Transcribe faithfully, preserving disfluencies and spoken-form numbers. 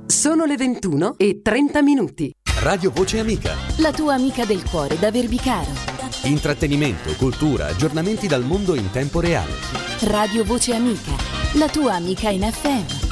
Sono le ventuno e trenta minuti. Radio Voce Amica. La tua amica del cuore da Verbicaro. Intrattenimento, cultura, aggiornamenti dal mondo in tempo reale. Radio Voce Amica, la tua amica in F M.